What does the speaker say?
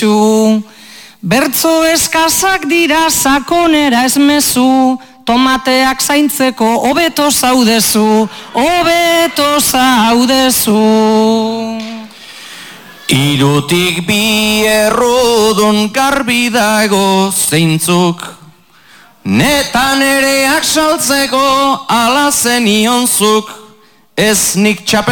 itxu. Bertzo eskazak dira sakonera ez mezu, tomateak zaintzeko hobeto zaudezu, hobeto zaudezu. Hirutik bi errudun garbi dago zeintzuk, netan ereak saltzeko ala zenionzuk, ez nik txapel